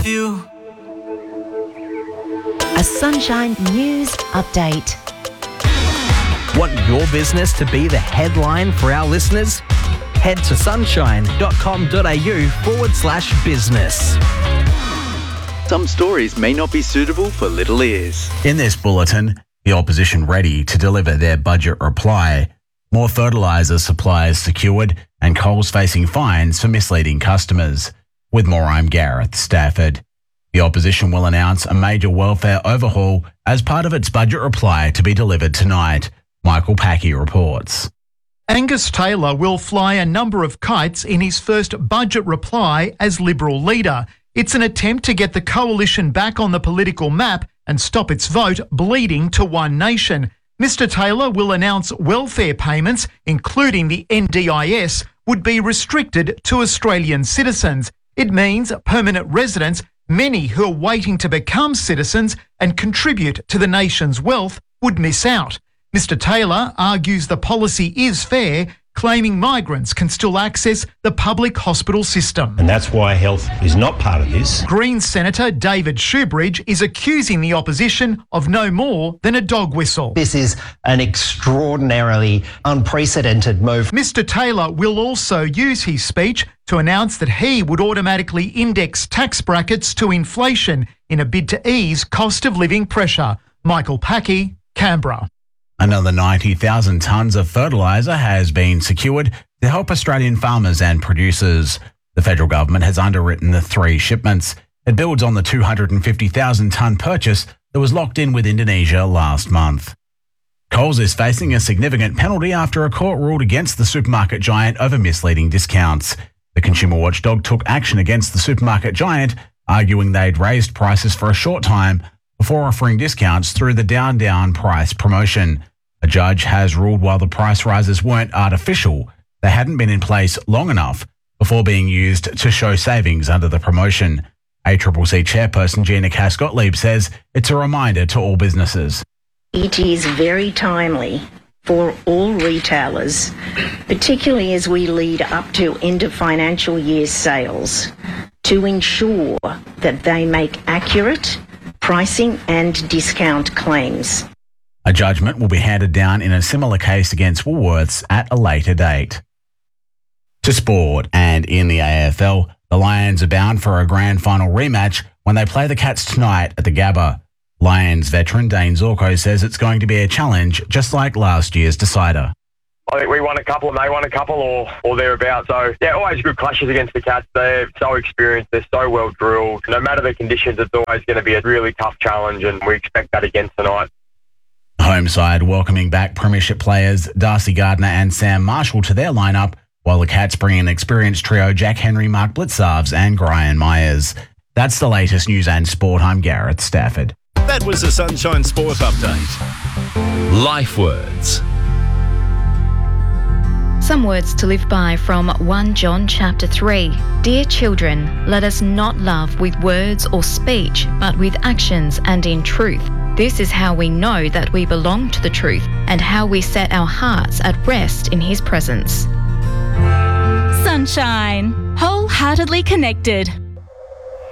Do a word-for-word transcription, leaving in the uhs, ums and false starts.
with you. A Sunshine News Update. Want your business to be the headline for our listeners? Head to sunshine.com.au forward slash business. Some stories may not be suitable for little ears. In this bulletin, the opposition ready to deliver their budget reply. More fertiliser suppliers secured and Coles facing fines for misleading customers. With more, I'm Gareth Stafford. The opposition will announce a major welfare overhaul as part of its budget reply to be delivered tonight. Michael Packey reports. Angus Taylor will fly a number of kites in his first budget reply as Liberal leader. It's an attempt to get the coalition back on the political map and stop its vote bleeding to one nation. Mister Taylor will announce welfare payments, including the N D I S, would be restricted to Australian citizens. It means permanent residents, many who are waiting to become citizens and contribute to the nation's wealth, would miss out. Mister Taylor argues the policy is fair, claiming migrants can still access the public hospital system. And that's why health is not part of this. Greens Senator David Shoebridge is accusing the opposition of no more than a dog whistle. This is an extraordinarily unprecedented move. Mister Taylor will also use his speech to announce that he would automatically index tax brackets to inflation in a bid to ease cost of living pressure. Michael Packey, Canberra. Another ninety thousand tonnes of fertiliser has been secured to help Australian farmers and producers. The federal government has underwritten the three shipments. It builds on the two hundred fifty thousand tonne purchase that was locked in with Indonesia last month. Coles is facing a significant penalty after a court ruled against the supermarket giant over misleading discounts. The consumer watchdog took action against the supermarket giant, arguing they'd raised prices for a short time before offering discounts through the down down price promotion. A judge has ruled while the price rises weren't artificial, they hadn't been in place long enough before being used to show savings under the promotion. A C C C chairperson Gina Cass-Gottlieb says it's a reminder to all businesses. It is very timely for all retailers, particularly as we lead up to end of financial year sales, to ensure that they make accurate pricing and discount claims. A judgment will be handed down in a similar case against Woolworths at a later date. To sport, and in the A F L, the Lions are bound for a grand final rematch when they play the Cats tonight at the Gabba. Lions veteran Dane Zorko says it's going to be a challenge just like last year's decider. I think we won a couple and they won a couple or, or thereabouts. So, yeah, always good clashes against the Cats. They're so experienced. They're so well drilled. No matter the conditions, it's always going to be a really tough challenge, and we expect that again tonight. Home side welcoming back premiership players Darcy Gardner and Sam Marshall to their lineup, while the Cats bring in experienced trio Jack Henry, Mark Blitzarves and Brian Myers. That's the latest news and sport. I'm Gareth Stafford. That was the Sunshine Sport Update. Life words. Some words to live by from First John chapter three. Dear children, let us not love with words or speech, but with actions and in truth. This is how we know that we belong to the truth and how we set our hearts at rest in His presence. Sunshine. Wholeheartedly connected.